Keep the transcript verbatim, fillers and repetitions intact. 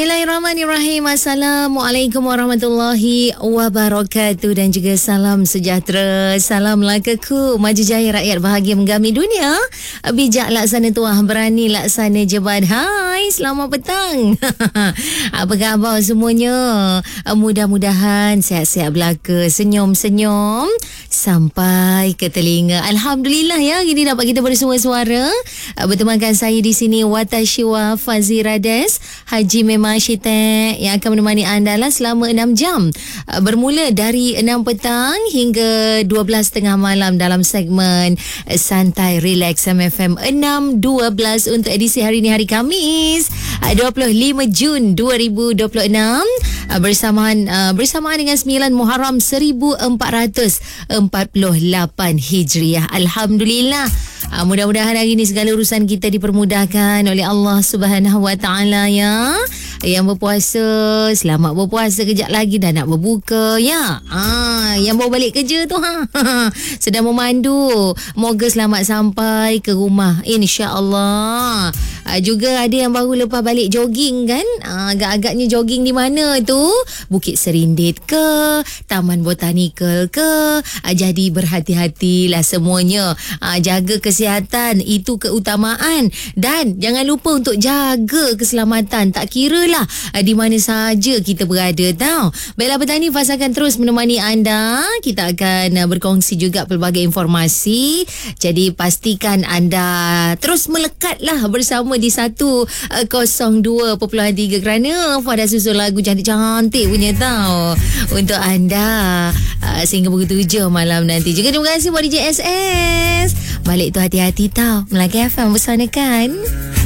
Bismillahirrahmanirrahim. Assalamualaikum warahmatullahi wabarakatuh dan juga salam sejahtera. Salam lakaku, maju jaya rakyat bahagia menggami dunia. Bijak laksana tuah, berani laksana jebat. Hai, selamat petang. Apa khabar semuanya? Mudah-mudahan sihat-sihat belaka, senyum-senyum sampai ke telinga. Alhamdulillah ya, ini dapat kita bersua suara. Bertemankan saya di sini Watashiwa Fazirades Haji Memang Syitek yang akan menemani anda lah selama enam jam, bermula dari enam petang hingga dua belas tengah malam dalam segmen Santai Relax M F M enam dua belas untuk edisi hari ini, hari Khamis dua puluh lima Jun dua ribu dua puluh enam, bersamaan bersamaan dengan sembilan Muharram seribu empat ratus empat puluh lapan Hijriah. Alhamdulillah. Uh, mudah-mudahan hari ini segala urusan kita dipermudahkan oleh Allah Subhanahu Wa Taala ya. Yang berpuasa, selamat berpuasa, kejap lagi dah nak berbuka ya. Ah, yang bawa balik kerja tu ha, sedang memandu, moga selamat sampai ke rumah insya-Allah. Uh, juga ada yang baru lepas balik jogging kan. Uh, agak-agaknya jogging di mana tu? Bukit Serindit ke, Taman Botanikal ke? Uh, jadi berhati-hatilah semuanya. Uh, jaga kesihatan, itu keutamaan, dan jangan lupa untuk jaga keselamatan. Tak kira lah di mana sahaja kita berada tau. Baiklah, petang ni Faz akan terus menemani anda. Kita akan berkongsi juga pelbagai informasi. Jadi pastikan anda terus melekatlah bersama di seratus dua perpuluhan tiga kerana Faz dah susun lagu cantik-cantik punya tau untuk anda sehingga pukul tujuh malam nanti. Juga terima kasih buat D J S S. Balik tu hati-hati tau. Melaka F M bersanakan.